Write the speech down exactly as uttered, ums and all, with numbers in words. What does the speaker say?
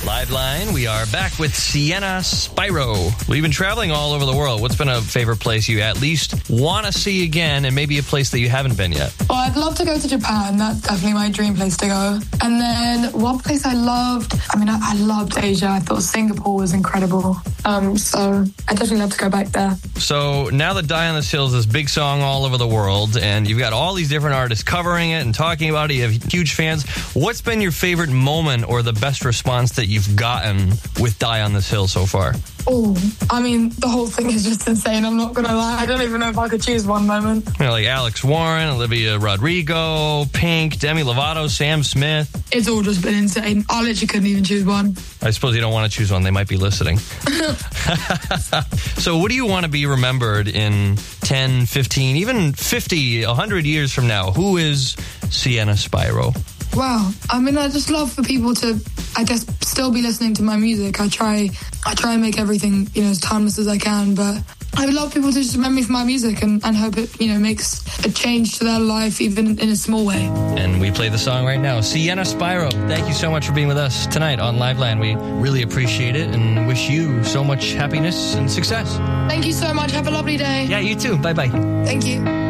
Liveline, we are back with Sienna Spyro. Well, you've been traveling all over the world. What's been a favorite place you at least want to see again, and maybe a place that you haven't been yet? Well, I'd love to go to Japan. That's definitely my dream place to go. And then one place I loved, I mean, I, I loved Asia. I thought Singapore was incredible. Um, so I'd definitely love to go back there. So now that Die on This Hill is this big song all over the world, and you've got all these different artists covering it and talking about it, you have huge fans. What's been your favorite moment or the best response that you've gotten with Die on This Hill so far? Oh, I mean, the whole thing is just insane. I'm not going to lie. I don't even know if I could choose one moment. You know, like Alex Warren, Olivia Rodrigo, Pink, Demi Lovato, Sam Smith. It's all just been insane. I literally couldn't even choose one. I suppose you don't want to choose one. They might be listening. So what do you want to be remembered in ten, fifteen, even fifty, one hundred years from now? Who is Sienna Spyro? Wow. I mean, I just love for people to, I guess, still be listening to my music. I try I try and make everything, you know, as timeless as I can, but I would love people to just remember me for my music and, and hope it, you know, makes a change to their life, even in a small way. And we play the song right now. Sienna Spyro, thank you so much for being with us tonight on Liveline. We really appreciate it and wish you so much happiness and success. Thank you so much. Have a lovely day. Yeah, you too. Bye-bye. Thank you.